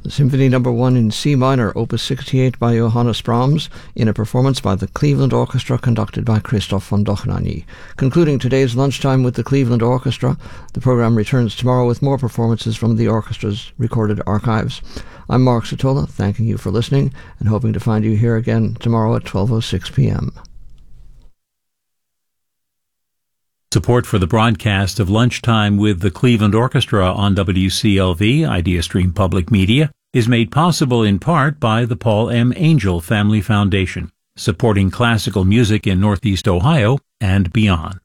Symphony No. 1 in C minor, Opus 68 by Johannes Brahms, in a performance by the Cleveland Orchestra conducted by Christoph von Dohnanyi. Concluding today's lunchtime with the Cleveland Orchestra, the programme returns tomorrow with more performances from the orchestra's recorded archives. I'm Mark Satola, thanking you for listening and hoping to find you here again tomorrow at 12:06 p.m. Support for the broadcast of Lunchtime with the Cleveland Orchestra on WCLV, IdeaStream Public Media, is made possible in part by the Paul M. Angel Family Foundation, supporting classical music in Northeast Ohio and beyond.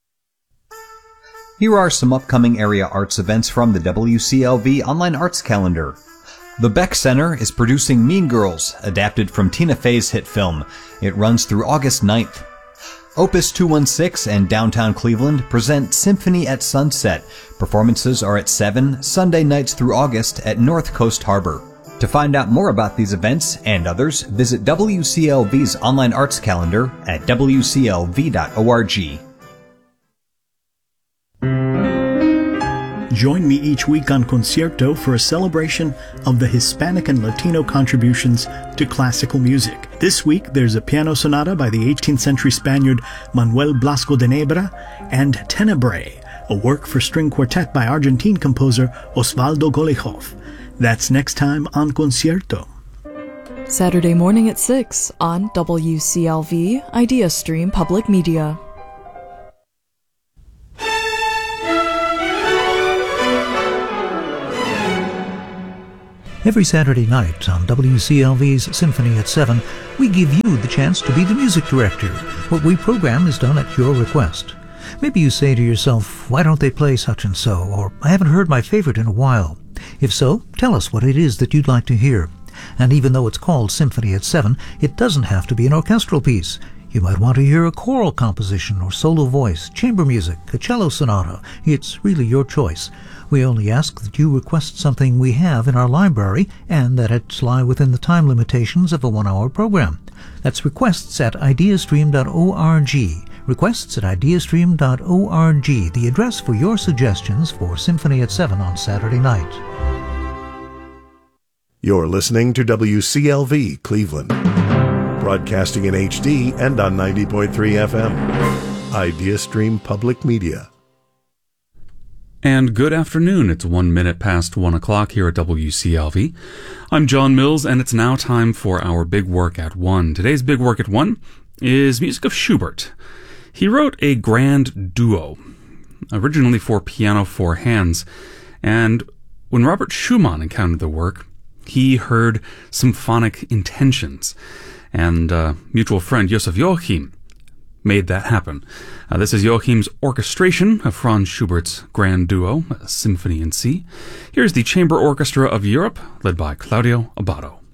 Here are some upcoming area arts events from the WCLV Online Arts Calendar. The Beck Center is producing Mean Girls, adapted from Tina Fey's hit film. It runs through August 9th. Opus 216 and Downtown Cleveland present Symphony at Sunset. Performances are at 7 Sunday nights through August at North Coast Harbor. To find out more about these events and others, visit WCLV's online arts calendar at wclv.org. Join me each week on Concierto for a celebration of the Hispanic and Latino contributions to classical music. This week, there's a piano sonata by the 18th century Spaniard Manuel Blasco de Nebra and Tenebrae, a work for string quartet by Argentine composer Osvaldo Golijov. That's next time on Concierto. Saturday morning at 6 on WCLV, IdeaStream Public Media. Every Saturday night on WCLV's Symphony at 7, we give you the chance to be the music director. What we program is done at your request. Maybe you say to yourself, why don't they play such and so? Or, I haven't heard my favorite in a while. If so, tell us what it is that you'd like to hear. And even though it's called Symphony at 7, it doesn't have to be an orchestral piece. You might want to hear a choral composition or solo voice, chamber music, a cello sonata. It's really your choice. We only ask that you request something we have in our library and that it lie within the time limitations of a 1-hour program. That's requests at ideastream.org. Requests at ideastream.org, the address for your suggestions for Symphony at 7 on Saturday night. You're listening to WCLV Cleveland, broadcasting in HD and on 90.3 FM. IdeaStream Public Media. And good afternoon. It's 1 minute past 1 o'clock here at WCLV. I'm John Mills, and it's now time for our Big Work at 1. Today's Big Work at 1 is music of Schubert. He wrote a grand duo, originally for piano 4 hands, and when Robert Schumann encountered the work, he heard symphonic intentions, and mutual friend Joseph Joachim made that happen. This is Joachim's orchestration of Franz Schubert's grand duo, Symphony in C. Here's the Chamber Orchestra of Europe, led by Claudio Abbado.